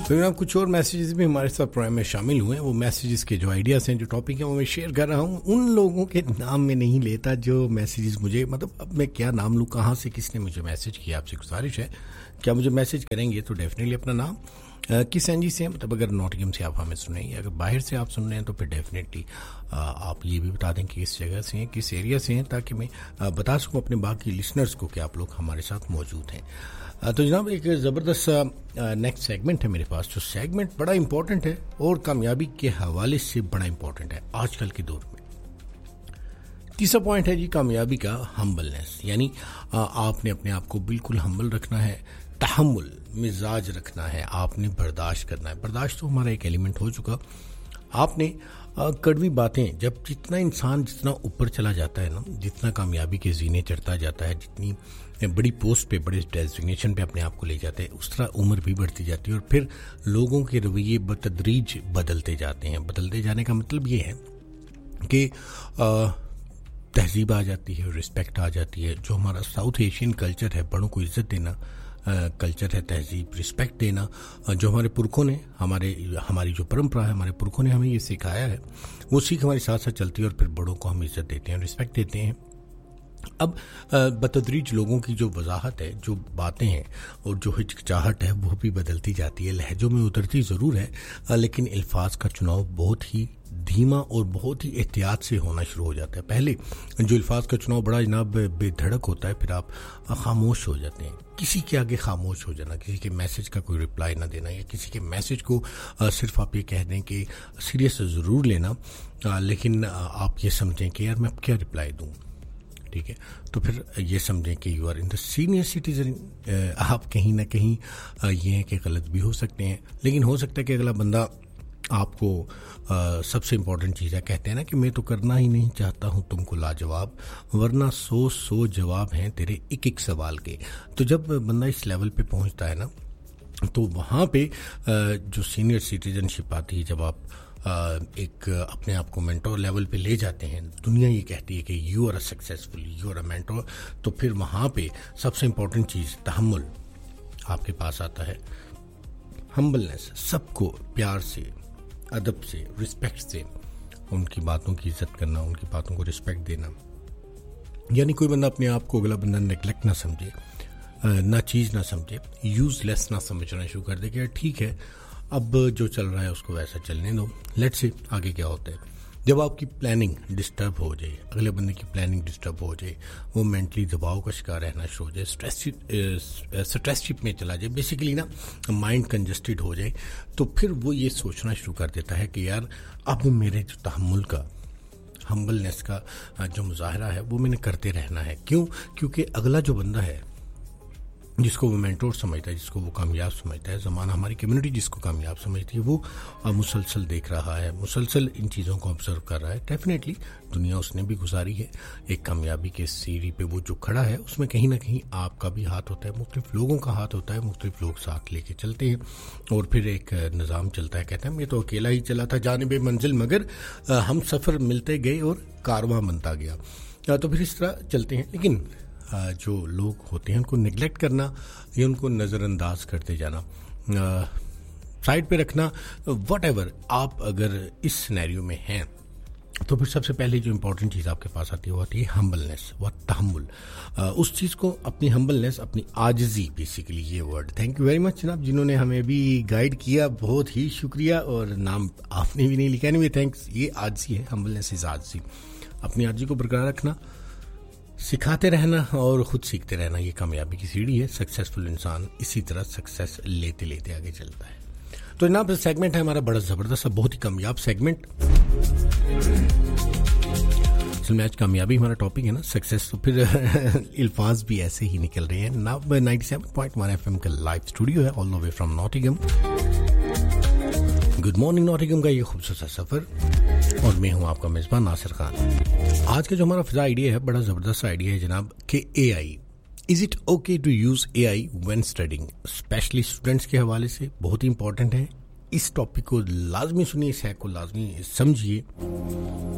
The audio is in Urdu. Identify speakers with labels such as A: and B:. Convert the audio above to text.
A: تو جناب کچھ اور میسیجز بھی ہمارے ساتھ پروگرام میں شامل ہوئے ہیں. وہ میسیجز کے جو آئیڈیاز ہیں, جو ٹاپک ہیں, وہ میں شیئر کر رہا ہوں. ان لوگوں کے نام میں نہیں لیتا جو میسیجز مجھے, مطلب اب میں کیا نام لوں, کہاں سے کس نے مجھے میسیج کیا. آپ سے گزارش ہے کیا مجھے میسیج کریں گے تو ڈیفینیٹلی اپنا نام, کس این جی سے ہیں, مطلب اگر نوٹنگم سے آپ ہمیں سن رہے ہیں یا اگر باہر سے آپ سن رہے ہیں تو پھر ڈیفینیٹلی آپ یہ بھی بتا دیں کہ کس جگہ سے ہیں, کس ایریا سے ہیں, تاکہ میں بتا سکوں اپنے باقی لسنرز کو کہ آپ لوگ ہمارے ساتھ موجود ہیں. تو جناب ایک زبردست نیکسٹ سیگمنٹ ہے میرے پاس, جو سیگمنٹ بڑا امپورٹنٹ ہے اور کامیابی کے حوالے سے بڑا امپورٹنٹ ہے آج کل کے دور میں. تیسرا پوائنٹ ہے جی کامیابی کا ہمبلنس, یعنی آپ نے اپنے آپ کو بالکل ہمبل رکھنا ہے, تحمل مزاج رکھنا ہے, آپ نے برداشت کرنا ہے. برداشت تو ہمارا ایک ایلیمنٹ ہو چکا. آپ نے کڑوی باتیں, جب جتنا انسان جتنا اوپر چلا جاتا ہے نا, جتنا کامیابی کے زینے چڑھتا جاتا ہے, جتنی بڑی پوسٹ پہ, بڑے ڈیزگنیشن پہ اپنے آپ کو لے جاتے ہیں, اس طرح عمر بھی بڑھتی جاتی ہے اور پھر لوگوں کے رویے بتدریج بدلتے جاتے ہیں. بدلتے جانے کا مطلب یہ ہے کہ تہذیب آ جاتی ہے, رسپیکٹ آ جاتی ہے. جو ہمارا ساؤتھ ایشین کلچر ہے, بڑوں کو عزت دینا کلچر ہے, تہذیب, رسپیکٹ دینا, جو ہمارے پرکھوں نے, ہماری جو پرمپرا ہے, ہمارے پرکھوں نے ہمیں یہ سکھایا ہے, وہ سیکھ ہمارے ساتھ ساتھ چلتی ہے اور پھر بڑوں کو ہم عزت دیتے ہیں, رسپیکٹ دیتے ہیں. اب بتدریج لوگوں کی جو وضاحت ہے, جو باتیں ہیں اور جو ہچکچاہٹ ہے, وہ بھی بدلتی جاتی ہے. لہجوں میں اترتی ضرور ہے, لیکن الفاظ کا چناؤ بہت ہی دھیما اور بہت ہی احتیاط سے ہونا شروع ہو جاتا ہے. پہلے جو الفاظ کا چناؤ بڑا جناب بے دھڑک ہوتا ہے, پھر آپ خاموش ہو جاتے ہیں. کسی کے آگے خاموش ہو جانا, کسی کے میسج کا کوئی رپلائی نہ دینا, یا کسی کے میسج کو صرف آپ یہ کہہ دیں کہ سیریس ضرور لینا, لیکن آپ یہ سمجھیں کہ یار میں اب کیا رپلائی دوں, ٹھیک ہے, تو پھر یہ سمجھیں کہ you are in the senior citizen. آپ کہیں نہ کہیں یہ ہے کہ غلط بھی ہو سکتے ہیں, لیکن ہو سکتا ہے کہ اگلا بندہ آپ کو سب سے امپورٹنٹ چیز ہے, کہتے ہیں نا کہ میں تو کرنا ہی نہیں چاہتا ہوں تم کو لاجواب, ورنہ 100 جواب ہیں تیرے ایک ایک سوال کے. تو جب بندہ اس لیول پہ پہنچتا ہے نا, تو وہاں پہ جو سینئر سٹیزن شپ آتی ہے, جب آپ ایک اپنے آپ کو مینٹور لیول پہ لے جاتے ہیں, دنیا یہ کہتی ہے کہ you are a successful, you are a mentor, تو پھر وہاں پہ سب سے امپورٹنٹ چیز تحمل آپ کے پاس آتا ہے. ہمبلنس, سب کو پیار سے, ادب سے, رسپیکٹ سے, ان کی باتوں کی عزت کرنا, ان کی باتوں کو رسپیکٹ دینا. یعنی کوئی بندہ اپنے آپ کو, اگلا بندہ نیگلیکٹ نہ سمجھے, نہ چیز نہ سمجھے, یوز لیس نہ سمجھنا شروع کر دے کہ ٹھیک ہے اب جو چل رہا ہے اس کو ویسا چلنے دو, لیٹس سی آگے کیا ہوتا ہے. جب آپ کی پلاننگ ڈسٹرب ہو جائے, اگلے بندے کی پلاننگ ڈسٹرب ہو جائے, وہ مینٹلی دباؤ کا شکار رہنا شروع ہو جائے, اسٹریس شپ میں چلا جائے, بیسیکلی نا مائنڈ کنجسٹڈ ہو جائے, تو پھر وہ یہ سوچنا شروع کر دیتا ہے کہ یار اب میرے جو تحمل کا, ہمبلنس کا جو مظاہرہ ہے وہ میں نے کرتے رہنا ہے. کیوں؟ کیونکہ اگلا جو بندہ ہے, جس کو وہ مینٹور سمجھتا ہے, جس کو وہ کامیاب سمجھتا ہے, زمانہ ہماری کمیونٹی جس کو کامیاب سمجھتی ہے, وہ مسلسل دیکھ رہا ہے, مسلسل ان چیزوں کو آبزرو کر رہا ہے. ڈیفینیٹلی دنیا اس نے بھی گزاری ہے, ایک کامیابی کے سیڑھی پہ وہ جو کھڑا ہے, اس میں کہیں نہ کہیں آپ کا بھی ہاتھ ہوتا ہے, مختلف لوگوں کا ہاتھ ہوتا ہے, مختلف لوگ ساتھ لے کے چلتے ہیں, اور پھر ایک نظام چلتا ہے. کہتے ہیں میں تو اکیلا ہی چلا تھا جانب منزل, مگر ہم سفر ملتے گئے اور کارواں بنتا گیا. تو پھر اس طرح چلتے ہیں. لیکن جو لوگ ہوتے ہیں ان کو نگلیکٹ کرنا یا ان کو نظر انداز کرتے جانا, سائڈ پہ رکھنا, واٹ ایور, آپ اگر اس سینیریو میں ہیں تو پھر سب سے پہلے جو امپورٹنٹ چیز آپ کے پاس آتی ہے وہ آتی ہے ہمبلنس و تحمل. اس چیز کو, اپنی ہمبلنس, اپنی عاجزی, بیسیکلی یہ word. Thank you very much جناب جنہوں نے ہمیں بھی گائیڈ کیا, بہت ہی شکریہ. اور نام آپ نے بھی نہیں لکھا, نہیں تھینکس. یہ عاجزی ہے, ہمبلنس از عاجزی. اپنی عاجزی کو برقرار رکھنا, سکھاتے رہنا اور خود سیکھتے رہنا, یہ کامیابی کی سیڑھی ہے. سکسیزفل انسان اسی طرح سکسیس لیتے لیتے آگے چلتا ہے. تو جناب سیگمنٹ ہے ہمارا بڑا زبردست, بہت ہی کامیاب سیگمنٹ. اصل میں آج کامیابی ہمارا ٹاپک ہے نا, سکسیس, تو پھر الفاظ بھی ایسے ہی نکل رہے ہیں. 97.1 FM کا لائیو اسٹوڈیو ہے, آل دا وے فرام ناٹنگم. گڈ مارننگ ناٹنگم کا یہ خوبصورت سفر, اور میں ہوں آپ کا میزبان ناصر خان. آج کا جو ہمارا فضا آئیڈیا ہے, بڑا زبردست آئیڈیا ہے جناب, کہ اے آئی, is it okay to use a I when studying, especially students کے حوالے سے بہت ہی امپورٹنٹ ہے. اس ٹاپک کو لازمی سنیے, اس ہیک کو لازمی سمجھیے.